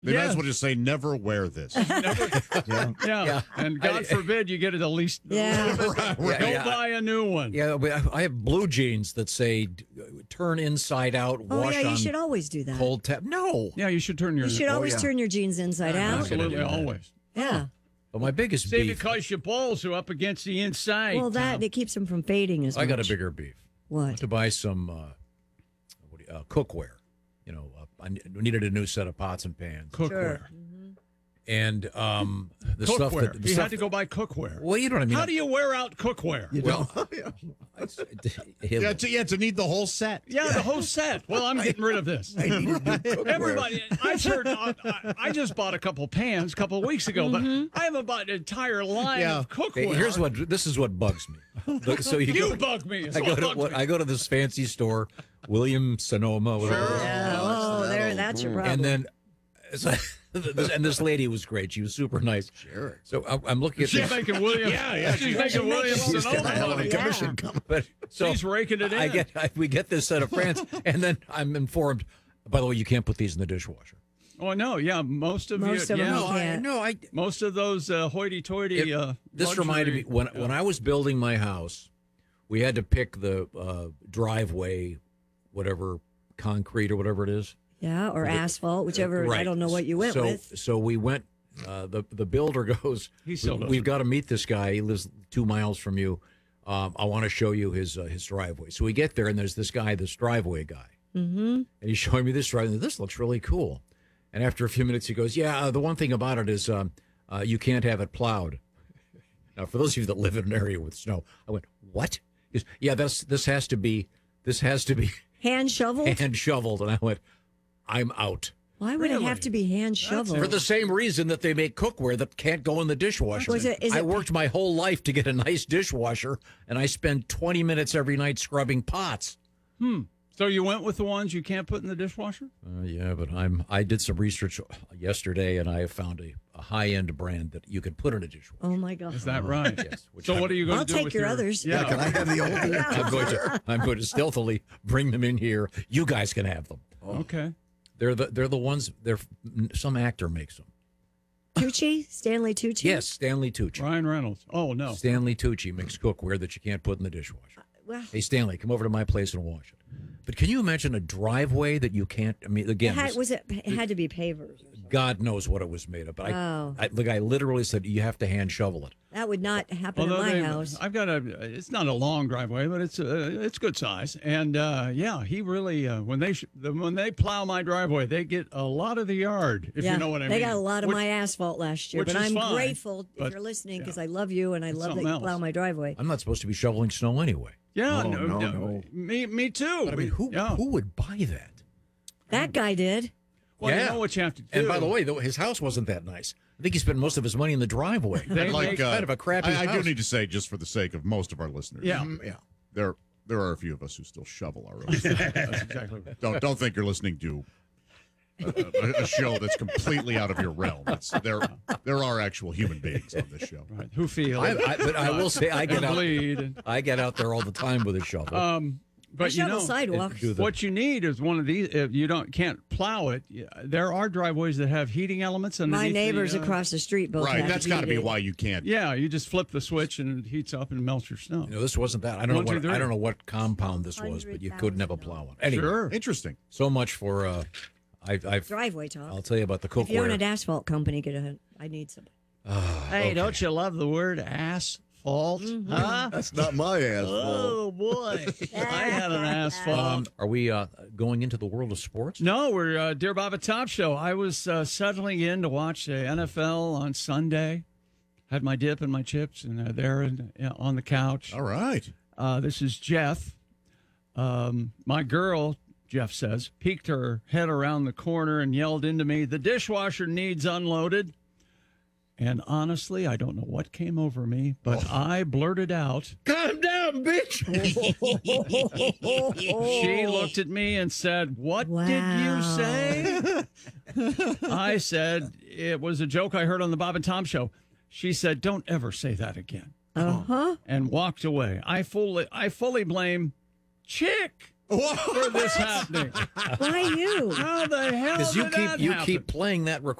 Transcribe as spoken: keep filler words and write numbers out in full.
They yeah. might as well just say, never wear this. Never, Yeah. yeah. Yeah. And God I- forbid you get it at least. Yeah. Right, Go right. Yeah. buy a new one. Yeah, but I I have blue jeans that say d- turn inside out, Oh, wash yeah, you on should always do that. cold tap. No. Yeah, you should turn your. You should always yeah. turn your jeans inside out. Absolutely, I'm gonna do that. always. Yeah. But my biggest See, beef, because your balls are up against the inside. Well, that Tom. it keeps them from fading as I got a much. bigger beef. What? To buy some uh, what do you, uh, cookware. You know, uh, I ne- needed a new set of pots and pans. cookware. Sure. And um, the stuff Cookware. that the You stuff had to go buy cookware. Well, you know what I mean. How do you wear out cookware? Well, Yeah, to, yeah, to need the whole set. Yeah, the whole set. Well, I'm getting rid of this. Everybody, I've heard. I, I just bought a couple pans a couple of weeks ago, but I haven't bought an entire line Yeah. of Hey, cookware. here's what this is what bugs me. Look, so you, you go, bug me. It's I go what to bugs what, me. I go to this fancy store, William Sonoma, whatever. it is. Yeah, oh, there, that's your problem. And then, so, and this lady was great. She was super nice. Sure. So I'm, I'm looking at She's this. making William. yeah, yeah. She's making William She's Sonoma got a hell of a money. commission But so She's raking it I in. get I, we get this set of France, and then I'm informed. By the way, you can't put these in the dishwasher. Oh no, yeah, most of Most you, of 'em yeah, you can't. No, I. most of those uh, hoity-toity. It- uh, this luxury- reminded me when yeah. when I was building my house, we had to pick the uh, driveway, whatever concrete or whatever it is. yeah, or asphalt, whichever. I Right. don't know what you went so, with. So we went. Uh, the the builder goes. He still "We- doesn't. We've got to meet this guy. He lives two miles from you. Um, I want to show you his uh, his driveway. So we get there, and there's this guy, this driveway guy, mm-hmm. and he's showing me this driveway. This looks really cool. And after a few minutes, he goes, "Yeah, uh, the one thing about it is um, uh, you can't have it plowed." Now, for those of you that live in an area with snow, I went, "What?" He goes, "Yeah, this this has to be this has to be Hand shoveled? hand shoveled." And I went, "I'm out." Why would it Really? have to be hand shoveled? For the same reason that they make cookware that can't go in the dishwasher. Was it- is I it- worked my whole life to get a nice dishwasher, and I spend twenty minutes every night scrubbing pots. So you went with the ones you can't put in the dishwasher? Uh, yeah, but I'm. I did some research yesterday, and I have found a, a high-end brand that you can put in a dishwasher. Oh, my God. Is that right? Yes. Which So I'm, what are you going I'll to do take with your others. Yeah. Can I have the old one? I'm going to. I'm going to stealthily bring them in here. You guys can have them. Okay. They're the. They're the ones. They're some actor makes them. Tucci? Stanley Tucci? Yes, Stanley Tucci. Ryan Reynolds. Oh no. Stanley Tucci makes cookware that you can't put in the dishwasher. Well, Hey, Stanley, come over to my place and wash it. But can you imagine a driveway that you can't? I mean, it again, had, this- was it, it had to be pavers. God knows what it was made of. But I, Oh. I, the guy literally said you have to hand shovel it. That would not happen Although in my they- house. I've got a. It's not a long driveway, but it's uh, it's good size. And uh, yeah, he really uh, when they sh- the, when they plow my driveway, they get a lot of the yard. If yeah, you know what I they mean. got a lot of Which- my asphalt last year, which but is I'm fine, grateful if but, you're listening because yeah. I love you and I It's love that something you else. plow my driveway. I'm not supposed to be shoveling snow anyway. Yeah, Oh, no, no, no, no. Me, me too. But I mean, who Yeah. who would buy that? That guy did. Well, yeah. you know what you have to do. And by the way, though, his house wasn't that nice. I think he spent most of his money in the driveway. They I'd like, make- uh, kind of a crappy I, I do house. need to say, just for the sake of most of our listeners, Yeah. Mm, yeah. there there are a few of us who still shovel our own. stuff. that's exactly right. don't don't think you're listening to a, a, a show that's completely out of your realm. It's, there there are actual human beings on this show. Right. Who feel? I, I, but I will say, I get and out. bleed. and- I get out there all the time with a shovel. Um, but I you shovel know, sidewalks. do the- what you need is one of these. If you don't can't plow it, yeah, there are driveways that have heating elements. My underneath neighbors the, uh, across the street both Right, have that's got to be heated. why you can't. Yeah, you just flip the switch and it heats up and melts your snow. you know, this wasn't that. I don't One, know two, what three. I don't know what compound this was, but you couldn't have a plow one. Anyway, Sure. Interesting. so much for. Uh, I, I've. Driveway talk. I'll tell you about the If you own cookware. an asphalt company, get a, I need some. Hey, don't you love the word asphalt? Huh? That's not my ass. Oh boy, I had an asphalt. Um, are we uh, going into the world of sports? No, we're uh, Dear Bob at Top Show. I was uh, settling in to watch the N F L on Sunday. Had my dip and my chips, and uh, there in, uh, on the couch. All right. Uh, this is Jeff. Um, my girl, Jeff says, peeked her head around the corner and yelled into me, "The dishwasher needs unloaded." And honestly, I don't know what came over me, but I blurted out, Calm down, bitch. She looked at me and said, "What did you Wow. say?" I said, "It was a joke I heard on the Bob and Tom show." She said, "Don't ever say that again." Uh huh. And walked away. I fully I fully blame Chick. for this happening. Why you? How the hell Because you did keep that you happen? keep playing that